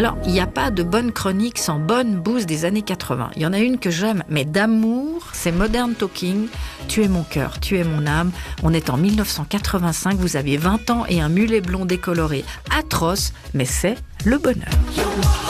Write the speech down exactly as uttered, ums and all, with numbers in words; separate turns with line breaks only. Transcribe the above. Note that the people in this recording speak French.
Alors, il n'y a pas de bonne chronique sans bonne bouse des années quatre-vingts. Il y en a une que j'aime, mais d'amour, c'est Modern Talking. Tu es mon cœur, tu es mon âme. On est en dix-neuf cent quatre-vingt-cinq, vous aviez vingt ans et un mulet blond décoloré atroce, mais c'est le bonheur.